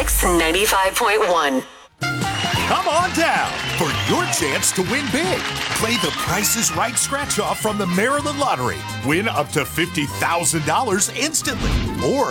Mix 95.1. Come on down for your chance to win big. Play the Price is Right scratch-off from the Maryland Lottery. Win up to $50,000 instantly. Or